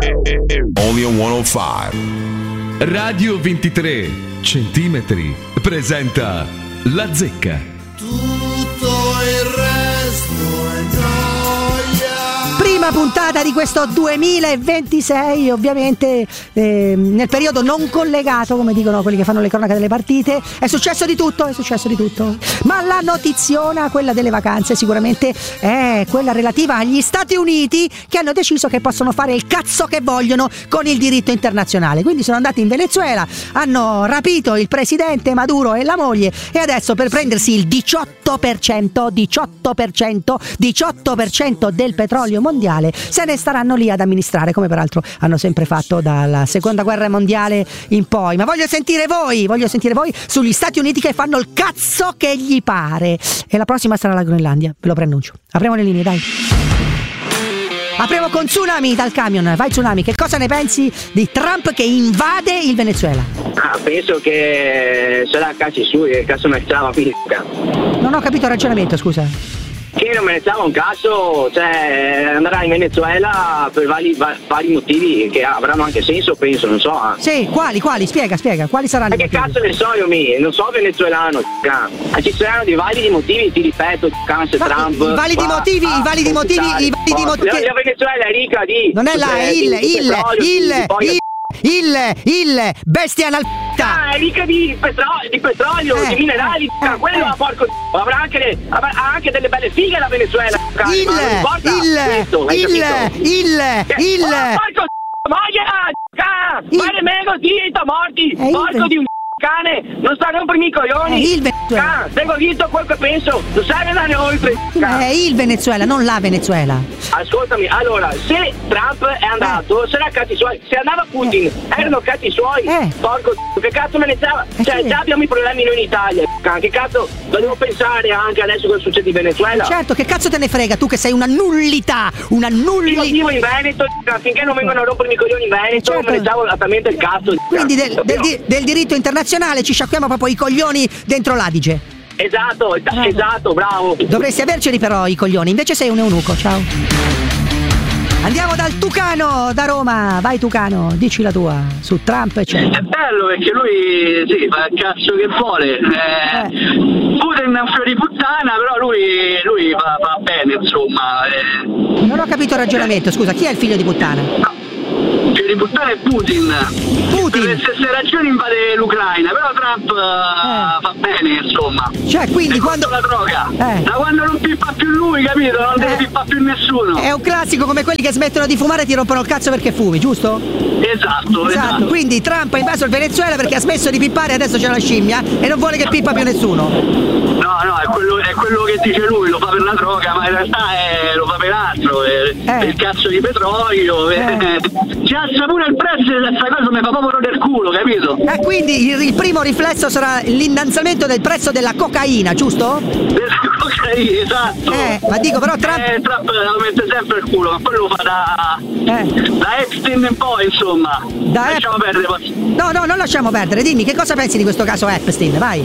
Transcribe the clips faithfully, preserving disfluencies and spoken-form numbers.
Only on centocinque. Radio ventitré centimetri presenta La Zecca. Tutto il resto è gioia. Prima puntata di questo duemilaventisei, ovviamente eh, nel periodo non collegato, come dicono quelli che fanno le cronache delle partite. È successo di tutto, è successo di tutto. Ma la notiziona, quella delle vacanze, sicuramente è quella relativa agli Stati Uniti, che hanno deciso che possono fare il cazzo che vogliono con il diritto internazionale. Quindi sono andati in Venezuela, hanno rapito il presidente Maduro e la moglie, e adesso per prendersi il diciotto per cento, diciotto per cento, diciotto per cento del petrolio mondiale, se ne staranno lì ad amministrare, come peraltro hanno sempre fatto dalla seconda guerra mondiale in poi. Ma voglio sentire voi, voglio sentire voi sugli Stati Uniti che fanno il cazzo che gli pare. E la prossima sarà la Groenlandia, ve lo preannuncio. Apriamo le linee, dai. Apriamo con Tsunami dal camion. Vai Tsunami, che cosa ne pensi di Trump che invade il Venezuela? Ah, penso che sarà cazzi suoi, che cazzo me ne stava fisica. Non ho capito il ragionamento, scusa. Che non me ne stava un cazzo, cioè andrà in Venezuela per vari, va- vari motivi che avranno anche senso, penso, non so. Sì, quali, quali? Spiega, spiega, quali saranno? Ma che cazzo ne so io, mi? Non so venezuelano, c***a. Ci saranno dei validi motivi, ti ripeto, c***a, se Ma Trump... i validi va motivi, a i validi motivi, i validi oh, motivi... La, la Venezuela è ricca di... Non è la, di- il, di il, petrolio, il, di- poi- il, il, il, bestia analfabeta. Ah, è ricca di petrolio, di, petrolio, Eh, di minerali, eh, c***a. Quello eh. ha porco... Avrà anche, avrà anche delle belle fighe la Venezuela, c***a, Il, ma non importa il, questo, hai il, capito? il, il... Oh, porco moglie, c***a! Il- Mare mego, dito, morti! Eh, il- Porco di un cane! Non sta a rompermi i coglioni! Eh, il Venezuela. C***a, tengo detto quel che penso! Non sai andare oltre! c***a. È il Venezuela, non la Venezuela. Ascoltami, allora, se Trump è andato, sarà cazzi suoi. Se andava Putin, erano cazzi suoi. Eh. Porco c***o, che cazzo me ne stava? Eh, Cioè, sì. già abbiamo i problemi noi in Italia, c***a. Che cazzo dobbiamo pensare anche adesso cosa succede in Venezuela? Certo, che cazzo te ne frega tu che sei una nullità, una Il nullità. motivo in Veneto, c***a, finché non vengono a rompermi i coglioni in Veneto, Certo. me ne stavo esattamente il cazzo. c***a. Quindi del, del, Capito? di- del diritto internazionale ci sciacquiamo proprio i coglioni dentro l'Adige. Esatto, Bravo. esatto, bravo. Dovresti averceli però i coglioni, invece sei un eunuco, ciao. Andiamo dal Tucano, da Roma. Vai Tucano, dici la tua su Trump, eccetera. È bello perché lui sì, fa il cazzo che vuole. Eh, Putin è un fiore di puttana, però lui, lui va, va bene, insomma. Eh. Non ho capito il ragionamento, scusa, chi è il figlio di puttana? No, il fiore di puttana è Putin. Putin. Per le stesse ragioni invade l'Ucraina, però Trump eh, va bene, insomma. Cioè, quindi E quando... la droga. Eh. Da quando non pippa più lui, capito? Non deve Eh. pippare più nessuno. È un classico come quelli che smettono di fumare e ti rompono il cazzo perché fumi, giusto? Esatto, Esatto, esatto. quindi Trump ha invaso il Venezuela perché ha smesso di pippare e adesso c'è la scimmia e non vuole che pippa più nessuno. No, no, è quello, è quello che dice lui, lo fa per la droga, ma in realtà è, lo fa per altro, è, Eh. per il cazzo di petrolio. Eh. Eh. Ci alza pure il prezzo di questa cosa, mi fa proprio del culo, capito? E quindi il, il primo riflesso sarà l'innalzamento del prezzo della cocaina, giusto? Della cocaina, esatto. Eh, ma dico però Trump... Eh, Trump lo mette sempre il culo, ma quello lo fa da, Eh. da Epstein in poi, insomma. Da Lasciamo Ep- perdere poi. No, no, non lasciamo perdere, dimmi che cosa pensi di questo caso Epstein, vai.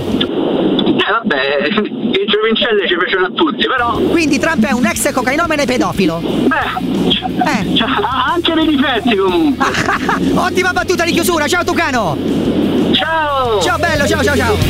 Eh vabbè, i giovincelli ci piacciono a tutti, però. Quindi Trump è un ex cocainomane pedofilo. Beh, c- Eh. c- ha anche dei difetti comunque. Ottima battuta di chiusura, ciao Tucano. Ciao! Ciao bello, ciao ciao ciao.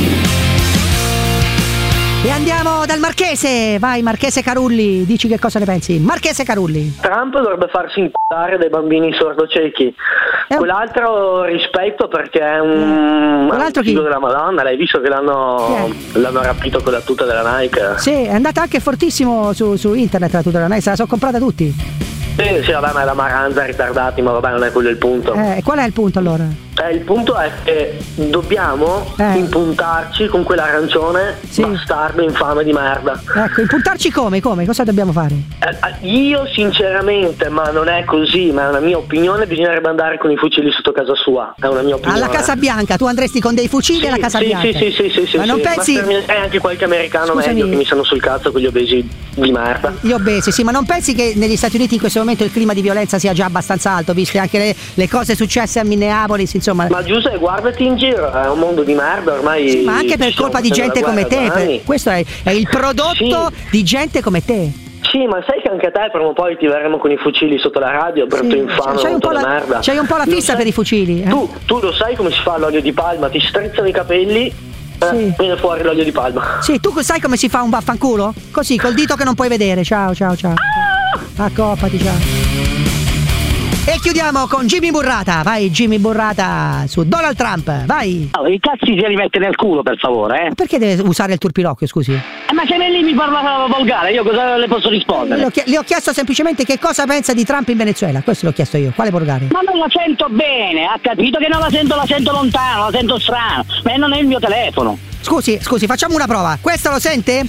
E andiamo dal Marchese, vai Marchese Carulli, dici che cosa ne pensi? Marchese Carulli. Trump dovrebbe farsi inculare dai bambini sordociechi. Eh. Quell'altro rispetto perché è un, Quell'altro un figlio chi? della Madonna. L'hai visto che l'hanno, l'hanno rapito con la tuta della Nike? Sì, è andata anche fortissimo su, su internet la tuta della Nike, se la sono comprata tutti. Sì, sì, vabbè, ma è la maranza ritardati, ma vabbè, non è quello il punto. Eh, qual è il punto allora? Eh, il punto è che dobbiamo Eh. impuntarci con quell'arancione Sì. bastardo infame di merda. Ecco, impuntarci come? Come? Cosa dobbiamo fare? Eh, io sinceramente, ma non è così, ma è una mia opinione, bisognerebbe andare con i fucili sotto casa sua. È una mia opinione. Alla Casa Bianca, tu andresti con dei fucili Sì, alla Casa sì, Bianca. sì, sì, sì, sì, sì, Ma non sì. pensi... Ma per- è anche qualche americano Scusami. meglio che mi stanno sul cazzo con gli obesi di merda. Gli obesi, sì, ma non pensi che negli Stati Uniti in questo momento il clima di violenza sia già abbastanza alto, viste anche le, le cose successe a Minneapolis, insomma. Ma Giuseppe, guardati in giro, è un mondo di merda ormai. Sì, ma anche per ci stiamo colpa di facendo gente la come guerra te, da per- anni. questo è, è il prodotto Sì. di gente come te. Sì, ma sai che anche a te prima o poi ti verremo con i fucili sotto la radio, brutto Sì, infame, c'hai un po' brutto la, merda. c'hai un po' la Lo fissa sai- per i fucili. Eh? Tu, tu lo sai come si fa l'olio di palma? Ti strizzano i capelli, eh, Sì. viene fuori l'olio di palma. Sì, tu sai come si fa un vaffanculo? Così, col dito che non puoi vedere. Ciao, ciao, ciao. Accoppati, ciao. E chiudiamo con Jimmy Burrata. Vai, Jimmy Burrata su Donald Trump. Vai. Oh, i cazzi se li mette nel culo, per favore, eh. Ma perché deve usare il turpiloquio, scusi? Eh, ma se lì mi parla volgare, io cosa le posso rispondere? Le ho, chie- le ho chiesto semplicemente che cosa pensa di Trump in Venezuela. Questo l'ho chiesto io. Quale volgare? Ma non la sento bene, ha capito che non la sento, la sento lontano, la sento strano, ma non è il mio telefono. Scusi, scusi, facciamo una prova. Questo lo sente?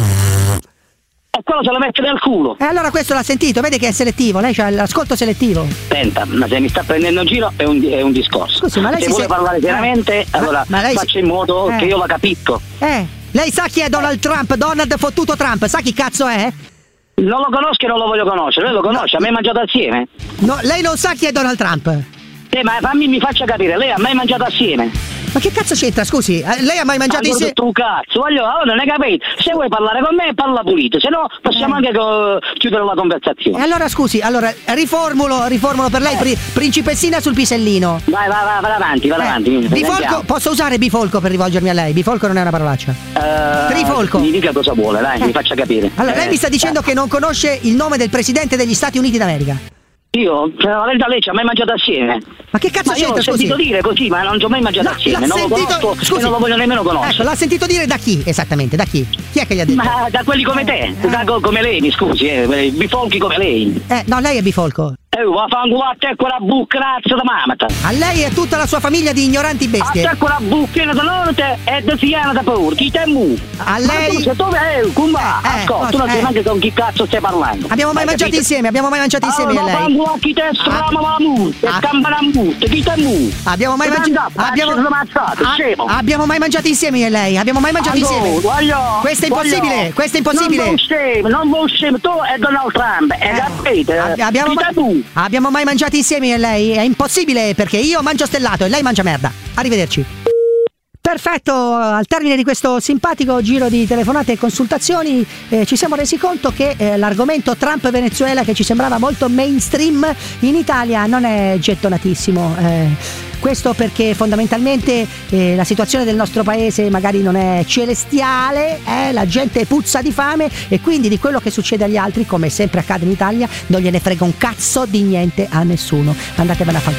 E quello se lo mette nel culo. E allora questo l'ha sentito, vede che è selettivo. Lei c'ha l'ascolto selettivo. Senta, ma se mi sta prendendo in giro è un, è un discorso. Scusi, ma lei se si vuole se- parlare seriamente, Eh, ma- allora ma lei si- faccia in modo Eh. che io la capisco. Eh, lei sa chi è Donald Trump? Donald fottuto Trump. Sa chi cazzo è? Non lo conosco e non lo voglio conoscere, lei lo conosce, a me mangiato assieme? No, lei non sa chi è Donald Trump. Eh, ma fammi mi faccia capire, lei a me mangiato assieme? Ma che cazzo c'entra, scusi? Eh, Lei ha mai mangiato Allora, insieme? tu cazzo, voglio, allora non hai capito? Se vuoi parlare con me parla pulito, se no possiamo Eh. anche co- chiudere la E conversazione. allora scusi, allora riformulo, riformulo per lei pri- principessina sul pisellino. Vai, vai, vai, vai avanti, vai Eh, avanti. bifolco, sentiamo. posso usare bifolco per rivolgermi a lei? Bifolco non è una parolaccia. Eh, Trifolco. Mi dica cosa vuole, dai, Eh. mi faccia capire. Allora, lei Eh, mi sta dicendo che non conosce il nome del presidente degli Stati Uniti d'America. Io, cioè, la verità lei ci ha mai mangiato assieme? Ma che cazzo Ma io c'entra, l'ho scusi? sentito dire così, ma non ci ho mai mangiato No, assieme, l'ha non lo sentito- conosco scusi. e non lo voglio nemmeno conoscere. Ecco, l'ha sentito dire da chi esattamente? Da chi? Chi è che gli ha detto? Ma da quelli come te, da co- come lei, mi scusi, eh, bifolchi come lei. Eh, no, lei è bifolco. Eh, va a fanculo a te quella bucca, razza da mamata. A lei e tutta la sua famiglia di ignoranti A bestie. te quella bucchina da notte e da fiana da paura, chi te mu? A Ma lei- tu, se tu, eh, cumba, Eh, eh, ascolta, no, tu non sai eh. neanche con chi cazzo stai parlando. Abbiamo mai Hai mangiato capito? insieme, abbiamo mai mangiato insieme io e Allora, lei. fanculo a chi te strama la mutte, Ah. campana mutte, chi te mu? Abbiamo mai Ti mangiato mangiato, abbiamo... faccio ammazzato, Ah, scemo. abbiamo mai mangiato insieme io e lei. Abbiamo mai mangiato Allora, insieme. voglio, Questo è impossibile, voglio. questo è impossibile. Non scemo, non vuoi scemo, tu e Donald Trump, e Eh, capite? ab- abbiamo, Chi mai... te tu? abbiamo mai mangiato insieme io e lei? È impossibile perché io mangio stellato e lei mangia merda. Arrivederci. Perfetto, al termine di questo simpatico giro di telefonate e consultazioni eh, ci siamo resi conto che eh, l'argomento Trump-Venezuela, che ci sembrava molto mainstream, in Italia non è gettonatissimo. Eh, questo perché fondamentalmente eh, la situazione del nostro paese magari non è celestiale, eh, la gente puzza di fame e quindi di quello che succede agli altri, come sempre accade in Italia, non gliene frega un cazzo di niente a nessuno. Andatevene a fanculo.